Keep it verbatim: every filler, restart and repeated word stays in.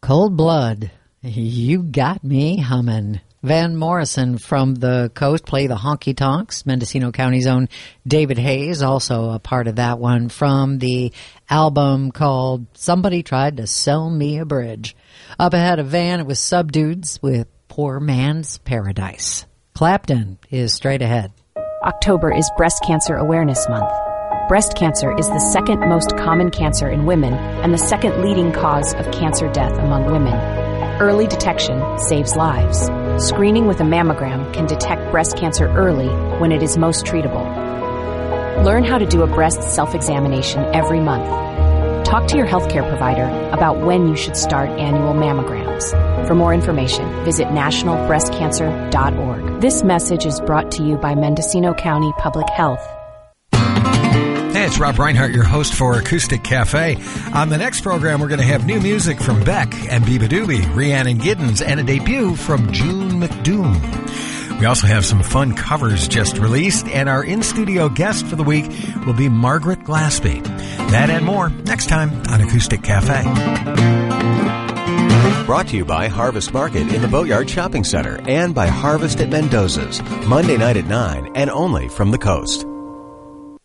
Cold Blood, You Got Me Hummin'. Van Morrison from the coast play the Honky Tonks. Mendocino County's own David Hayes, also a part of that one, from the album called Somebody Tried to Sell Me a Bridge. Up ahead of Van, it was Subdudes with Poor Man's Paradise. Clapton is straight ahead. October is Breast Cancer Awareness Month. Breast cancer is the second most common cancer in women and the second leading cause of cancer death among women. Early detection saves lives. Screening with a mammogram can detect breast cancer early when it is most treatable. Learn how to do a breast self-examination every month. Talk to your healthcare provider about when you should start annual mammograms. For more information, visit national breast cancer dot org. This message is brought to you by Mendocino County Public Health. Hey, it's Rob Reinhart, your host for Acoustic Cafe. On the next program, we're going to have new music from Beck and Biba Doobie, Rhiannon Giddens, and a debut from June McDoom. We also have some fun covers just released, and our in-studio guest for the week will be Margaret Glaspie. That and more next time on Acoustic Cafe. Brought to you by Harvest Market in the Boatyard Shopping Center and by Harvest at Mendoza's, Monday night at nine and only from the coast.